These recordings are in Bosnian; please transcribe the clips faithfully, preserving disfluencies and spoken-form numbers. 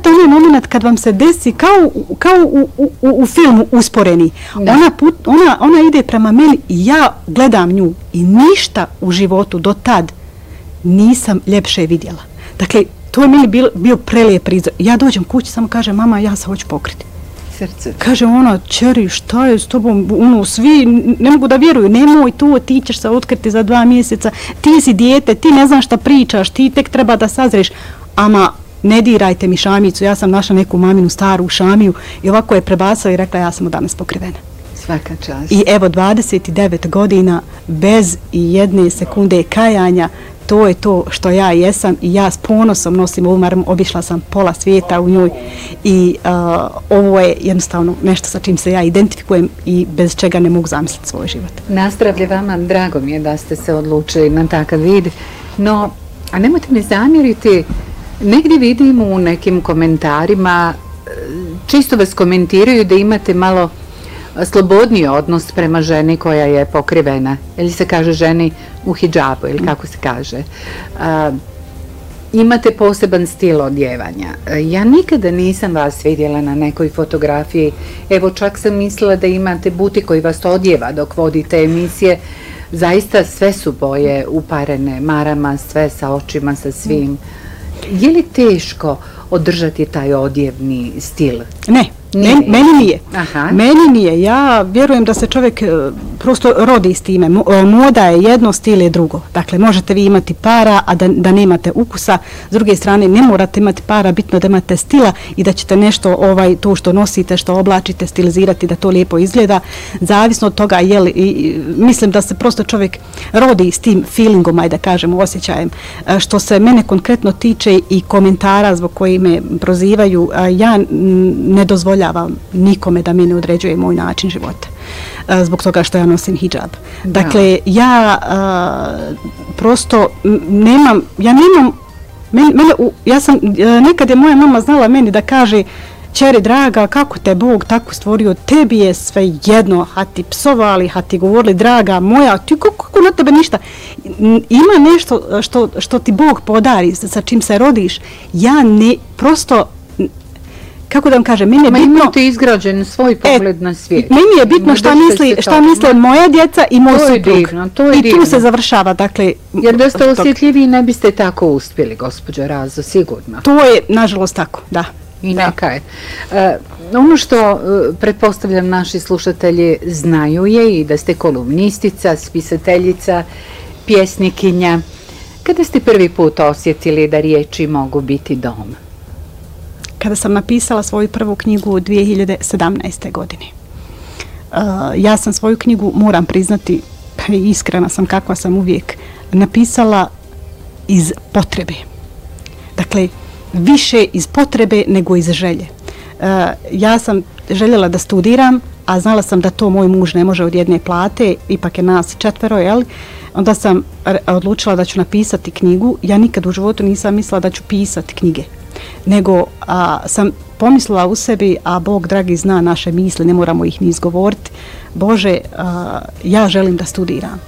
to onaj moment kad vam se desi kao, kao u, u, u filmu usporeni. Ona, put, ona, ona ide prema meni i ja gledam nju i ništa u životu do tad nisam ljepše vidjela. Dakle, to je meni bio, bio prelijep prizor. Ja dođem kući, samo kažem, mama, ja se hoću pokriti. Srce. Kaže ona, čeri, šta je s tobom, ono, svi ne mogu da vjeruju, nemoj tu, ti ćeš se otkriti za dva mjeseca, ti si dijete, ti ne znaš šta pričaš, ti tek treba da sazreš, ama ne dirajte mi šamicu, ja sam našla neku maminu staru šamiju i ovako je prebasala i rekla, ja sam danas pokrivena. Svaka čast. I evo, dvadeset devet godina, bez i jedne sekunde kajanja, to je to što ja jesam i ja s ponosom nosim ovu marmu, obišla sam pola svijeta u njoj i uh, ovo je jednostavno nešto sa čim se ja identifikujem i bez čega ne mogu zamisliti svoj život. Nazdravlje vama, drago mi je da ste se odlučili na takav vid, no, a nemojte mi zamjeriti, negdje vidim u nekim komentarima, čisto vas komentiraju da imate malo slobodniji odnos prema ženi koja je pokrivena, ili se kaže ženi u hidžabu, ili kako se kaže. A, imate poseban stil odjevanja. Ja nikada nisam vas vidjela na nekoj fotografiji, evo čak sam mislila da imate butik koji vas odjeva dok vodite emisije, zaista sve su boje uparene, marama, sve sa očima, sa svim. Je li teško održati taj odjevni stil? Ne. Nije. Meni, meni nije. Aha. Meni nije. Ja vjerujem da se čovjek prosto rodi s time. Moda je jedno, stil je drugo. Dakle, možete vi imati para, a da, da nemate ukusa. S druge strane, ne morate imati para, bitno da imate stila i da ćete nešto, ovaj, to što nosite, što oblačite, stilizirati, da to lijepo izgleda. Zavisno od toga, jel, i, mislim da se prosto čovjek rodi s tim feelingom, ajde da kažemo, osjećajem. Što se mene konkretno tiče i komentara zbog koji me prozivaju, ja ne dozvoljam nikome da mi ne određuje moj način života zbog toga što ja nosim hidžab. Dakle, ja uh, prosto nemam, ja nemam, meni, mene, ja sam, nekad je moja mama znala meni da kaže, čeri draga, kako te Bog tako stvorio, tebi je sve jedno, ha ti psovali, ha ti govorili, draga moja, ti kako, kako na tebe ništa. Ima nešto što, što ti Bog podari, sa čim se rodiš, ja ne, prosto kako da vam kažem, meni je Ma bitno... imate izgrađen svoj pogled e, na svijet. Meni je bitno šta misli, šta misle moja djeca i moj suprug. I divno. Tu se završava, dakle... Jer da ste osjetljiviji ne biste tako uspjeli, gospođo Razo, sigurno. To je, nažalost, tako, da. I neka je. Uh, ono što uh, pretpostavljam naši slušatelji znaju je i da ste kolumnistica, spisateljica, pjesnikinja. Kada ste prvi put osjetili da riječi mogu biti dom? Kada sam napisala svoju prvu knjigu u dvije hiljade sedamnaeste. godine. Uh, ja sam svoju knjigu, moram priznati, iskrena sam kakva sam uvijek, napisala iz potrebe. Dakle, više iz potrebe nego iz želje. Uh, ja sam željela da studiram, a znala sam da to moj muž ne može od jedne plate, ipak je nas četvero, jel? Onda sam odlučila da ću napisati knjigu. Ja nikad u životu nisam mislila da ću pisati knjige, nego a, sam pomislila u sebi, a Bog dragi zna naše misli, ne moramo ih ni izgovoriti. Bože, a, ja želim da studiram.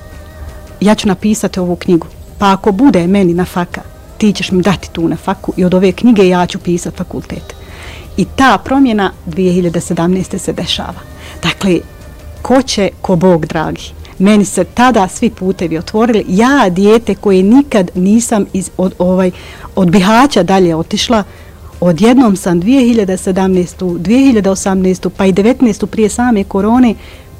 Ja ću napisati ovu knjigu. Pa ako bude meni na faka, ti ćeš mi dati tu na faku i od ove knjige ja ću pisati fakultet. I ta promjena dvije hiljade sedamnaeste. se dešava. Dakle, ko će, ko Bog dragi. Meni se tada svi putevi otvorili. Ja, dijete koje nikad nisam iz, od, ovaj, od Bihaća dalje otišla, odjednom sam dvije hiljade sedamnaeste. dvije hiljade osamnaeste. pa i devetnaeste. prije same korone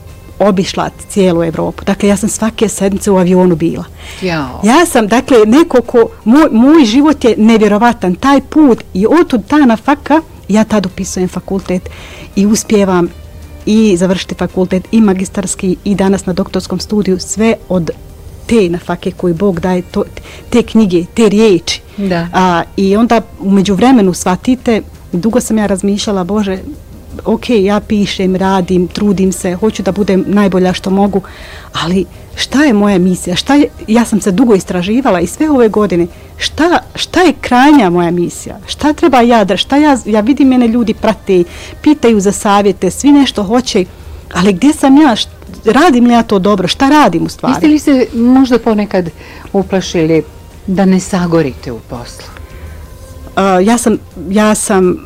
obišla cijelu Evropu. Dakle, ja sam svake sedmice u avionu bila. Jao. Ja sam, dakle, neko ko, moj, moj život je nevjerovatan. Taj put i otud ta na faka, ja tad upisujem fakultet i uspijevam i završiti fakultet i magistarski i danas na doktorskom studiju, sve od te nafake koji Bog daje, to, te knjige, te riječi. Da. A, I onda umeđu vremenu shvatite, dugo sam ja razmišljala, Bože, ok, ja pišem, radim, trudim se, hoću da budem najbolja što mogu, ali šta je moja misija? Šta je, ja sam se dugo istraživala i sve ove godine, šta, šta je krajnja moja misija? Šta treba ja da, šta ja, ja vidim mene ljudi prate, pitaju za savjete, svi nešto hoće, ali gdje sam ja? Šta, radim li ja to dobro? Šta radim u stvari? Jeste li se možda ponekad uplašili da ne sagorite u poslu? Uh, ja sam, ja sam